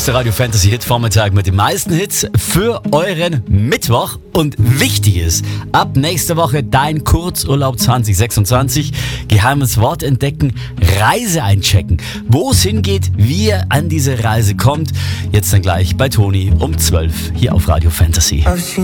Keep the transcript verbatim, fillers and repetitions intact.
erster Radio Fantasy Hit Vormittag mit den meisten Hits für euren Mittwoch. Und wichtig ist, ab nächster Woche dein Kurzurlaub zwanzig sechsundzwanzig. Geheimes Wort entdecken, Reise einchecken. Wo es hingeht, wie ihr an diese Reise kommt. Jetzt dann gleich bei Toni um zwölf hier auf Radio Fantasy.